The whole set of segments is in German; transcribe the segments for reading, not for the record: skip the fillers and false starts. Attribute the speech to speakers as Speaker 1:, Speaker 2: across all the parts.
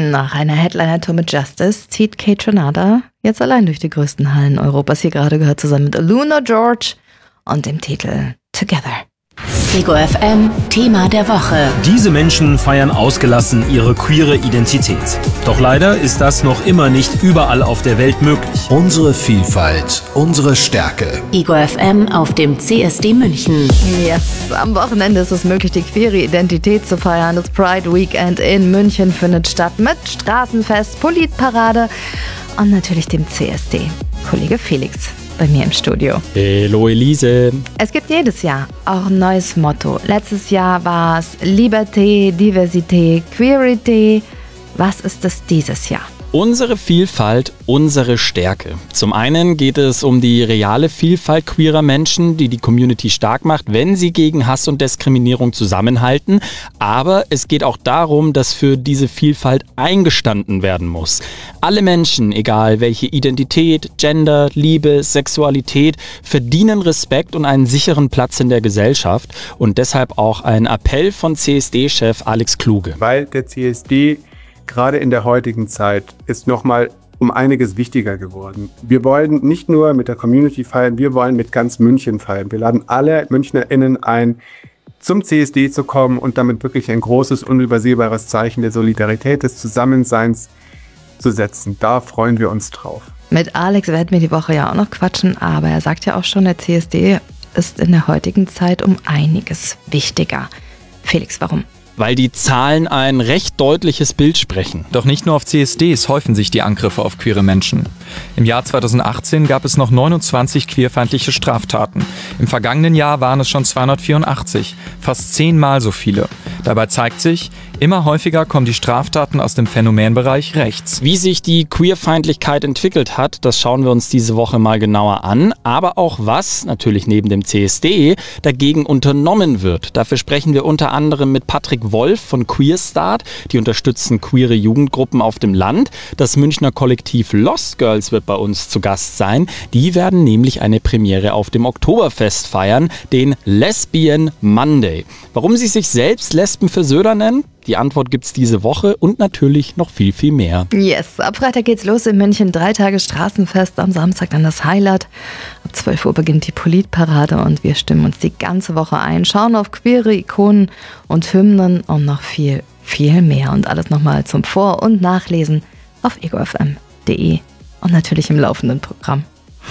Speaker 1: Nach einer Headliner-Tour mit Justice zieht Kate Renata jetzt allein durch die größten Hallen Europas. Hier gerade gehört zusammen mit Luna George und dem Titel Together.
Speaker 2: Ego FM, Thema der Woche.
Speaker 3: Diese Menschen feiern ausgelassen ihre queere Identität. Doch leider ist das noch immer nicht überall auf der Welt möglich.
Speaker 4: Unsere Vielfalt, unsere Stärke.
Speaker 2: Ego FM auf dem CSD München.
Speaker 1: Yes, am Wochenende ist es möglich, die queere Identität zu feiern. Das Pride Weekend in München findet statt mit Straßenfest, Politparade und natürlich dem CSD. Kollege Felix bei mir im Studio.
Speaker 5: Hallo Elise.
Speaker 1: Es gibt jedes Jahr auch ein neues Motto. Letztes Jahr war es Liberté, Diversité, Queerity. Was ist es dieses Jahr?
Speaker 5: Unsere Vielfalt, unsere Stärke. Zum einen geht es um die reale Vielfalt queerer Menschen, die die Community stark macht, wenn sie gegen Hass und Diskriminierung zusammenhalten. Aber es geht auch darum, dass für diese Vielfalt eingestanden werden muss. Alle Menschen, egal welche Identität, Gender, Liebe, Sexualität, verdienen Respekt und einen sicheren Platz in der Gesellschaft. Und deshalb auch ein Appell von CSD-Chef Alex Kluge.
Speaker 6: Weil der CSD gerade in der heutigen Zeit ist nochmal um einiges wichtiger geworden. Wir wollen nicht nur mit der Community feiern, wir wollen mit ganz München feiern. Wir laden alle MünchnerInnen ein, zum CSD zu kommen und damit wirklich ein großes, unübersehbares Zeichen der Solidarität, des Zusammenseins zu setzen. Da freuen wir uns drauf.
Speaker 1: Mit Alex werden wir die Woche ja auch noch quatschen, aber er sagt ja auch schon, der CSD ist in der heutigen Zeit um einiges wichtiger. Felix, warum?
Speaker 5: Weil die Zahlen ein recht deutliches Bild sprechen.
Speaker 7: Doch nicht nur auf CSDs häufen sich die Angriffe auf queere Menschen. Im Jahr 2018 gab es noch 29 queerfeindliche Straftaten. Im vergangenen Jahr waren es schon 284, fast 10-mal so viele. Dabei zeigt sich, immer häufiger kommen die Straftaten aus dem Phänomenbereich rechts.
Speaker 5: Wie sich die Queerfeindlichkeit entwickelt hat, das schauen wir uns diese Woche mal genauer an. Aber auch was, natürlich neben dem CSD, dagegen unternommen wird. Dafür sprechen wir unter anderem mit Patrick Wolf von Queerstart. Die unterstützen queere Jugendgruppen auf dem Land. Das Münchner Kollektiv Lost Girls wird bei uns zu Gast sein. Die werden nämlich eine Premiere auf dem Oktoberfest feiern, den Lesbian Monday. Warum sie sich selbst Lesben für Söder nennen? Die Antwort gibt's diese Woche und natürlich noch viel, viel mehr.
Speaker 1: Yes, ab Freitag geht's los in München. 3 Tage Straßenfest, am Samstag dann das Highlight. Ab 12 Uhr beginnt die Politparade und wir stimmen uns die ganze Woche ein, schauen auf queere Ikonen und Hymnen und noch viel, viel mehr. Und alles nochmal zum Vor- und Nachlesen auf egofm.de und natürlich im laufenden Programm.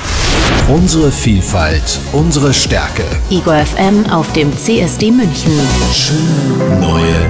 Speaker 4: Unsere Vielfalt, unsere Stärke.
Speaker 2: Ego FM auf dem CSD München.
Speaker 4: Schöne neue